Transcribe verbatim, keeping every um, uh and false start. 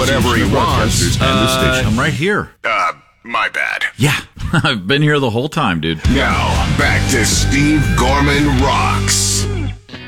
whatever he wants. Uh, I'm right here. Uh, my bad. Yeah, I've been here the whole time, dude. Now, back to Steve Gorman Rocks.